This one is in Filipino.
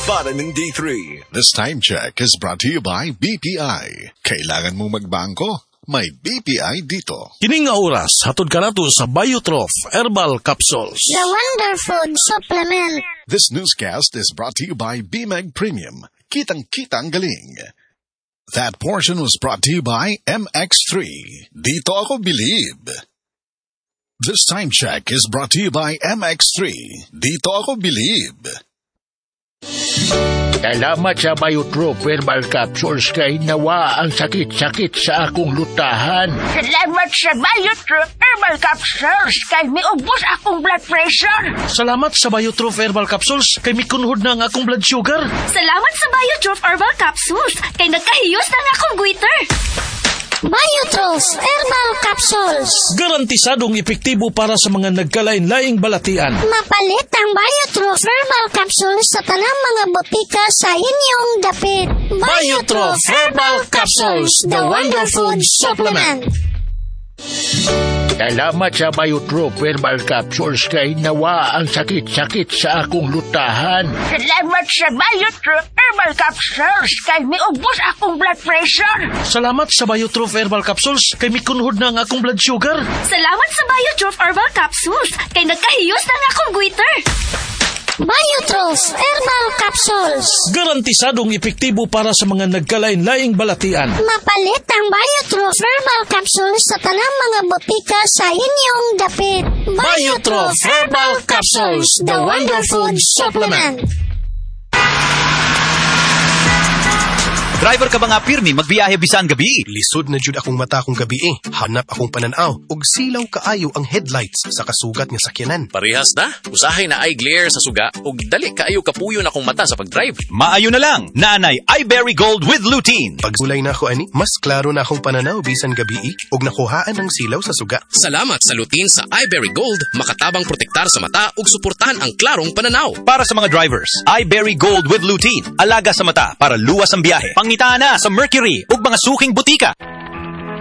Barkada ng D3. This time check is brought to you by BPI. Kailangan mo magbangko? May BPI dito. Kining nga oras, hatod ka nato sa Biotrof Herbal Capsules. The Wonder Food Supplement. This newscast is brought to you by BMEG Premium. Kitang-kitang galing. That portion was brought to you by MX3. Dito ako believe. This time check is brought to you by MX3. Dito ako believe. Salamat sa Biotrof Herbal Capsules kay nawa ang sakit-sakit sa akong lutahan. Salamat sa Biotrof Herbal Capsules kay miubos akong blood pressure. Salamat sa Biotrof Herbal Capsules kay mikunhod na ang akong blood sugar. Salamat sa Biotrof Herbal Capsules kay nagkahiyos na ang akong goiter. Biotrof Herbal Capsules. Garantisadong epektibo para sa mga nagkalain-laing balatian. Mapalit ang Biotrof Herbal Capsules sa tanang mga botika sa inyong dapit. Biotrof Herbal Capsules, the Wonder Food Supplement. Salamat sa Biotrof Herbal Capsules kay nawa ang sakit-sakit sa akong lutahan. Salamat sa Biotrof Herbal Capsules kay miubos akong blood pressure. Salamat sa Biotrof Herbal Capsules kay mikunhod na ang akong blood sugar. Salamat sa Biotrof Herbal Capsules kay nagkahiyos na ang akong goiter. Biotrof Herbal Capsules. Garantisadong epektibo para sa mga nagkalain-laing balatian. Mapalit ang Biotrof Herbal Capsules sa tanang mga botika sa inyong dapit. Biotrof Herbal Capsules, the Wonder Food Supplement. Driver ka ba nga pirmi magbiyahe bisan gabi? Lisod na jud akong mata kong gabi eh. Hanap akong pananaw ug silaw kaayo ang headlights sa kasugat nga sakyanan. Parehas na, usahay na eye glare sa suga ug dali kaayo kapuyo na akong mata sa pagdrive. Maayo na lang, naanay iBerry Gold with lutein. Pagsulay na ako ani, mas klaro na akong pananaw bisan gabi ug nakuhaan ang silaw sa suga. Salamat sa lutein sa iBerry Gold, makatabang protektar sa mata ug suportahan ang klarong pananaw. Para sa mga drivers, iBerry Gold with lutein, alaga sa mata para luwas ang biyahe. Pangita na sa Mercury ug mga suking butika.